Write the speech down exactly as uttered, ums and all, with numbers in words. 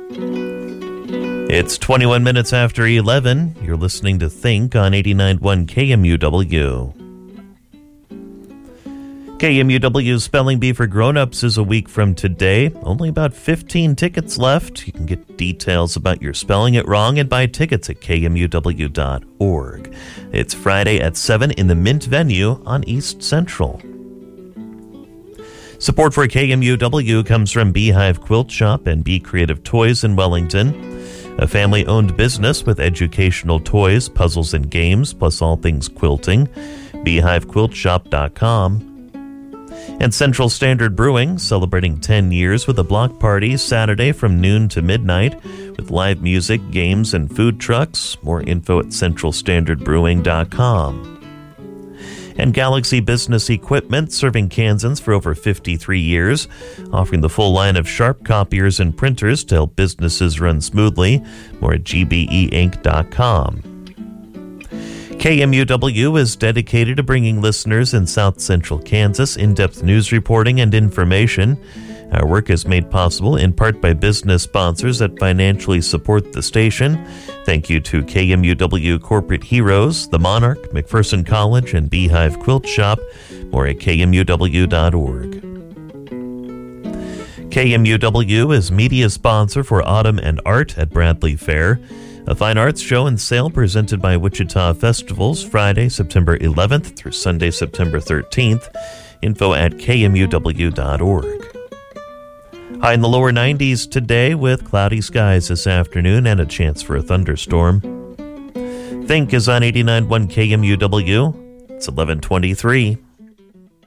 It's twenty-one minutes after eleven. You're listening to Think on eighty-nine point one K M U W. K M U W's Spelling Bee for Grown-Ups is a week from today. Only about fifteen tickets left. You can get details about your spelling it wrong and buy tickets at K M U W dot org. It's Friday at seven in the Mint venue on East Central. Support for K M U W comes from Beehive Quilt Shop and Be Creative Toys in Wellington, a family-owned business with educational toys, puzzles, and games, plus all things quilting. beehive quilt shop dot com. And Central Standard Brewing, celebrating ten years with a block party Saturday from noon to midnight with live music, games, and food trucks. More info at central standard brewing dot com. And Galaxy Business Equipment, serving Kansans for over fifty-three years, offering the full line of Sharp copiers and printers to help businesses run smoothly. More at G B E inc dot com. K M U W is dedicated to bringing listeners in South Central Kansas in-depth news reporting and information. Our work is made possible in part by business sponsors that financially support the station. Thank you to K M U W corporate heroes, The Monarch, McPherson College, and Beehive Quilt Shop. More at K M U W dot org. K M U W is media sponsor for Autumn and Art at Bradley Fair, a fine arts show and sale presented by Wichita Festivals, Friday, September eleventh through Sunday, September thirteenth. Info at K M U W dot org. High in the lower nineties today with cloudy skies this afternoon and a chance for a thunderstorm. Think is on eighty-nine point one K M U W. It's eleven twenty-three.